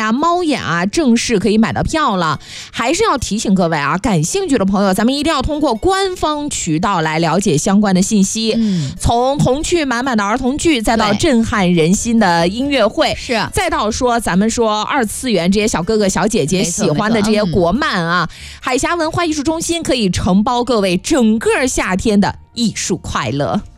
呀、猫眼啊，正式可以买到票了。还是要提醒各位啊，感兴趣的朋友，咱们一定要通过官方渠道来了解相关的信息。从童趣满满的儿童剧，再到震撼人心的音乐会， 是， 再到说咱们说二次元这些小哥哥小姐姐喜欢的这些国漫啊，海峡文化艺术中心可以承包各位整个夏天的艺术快乐。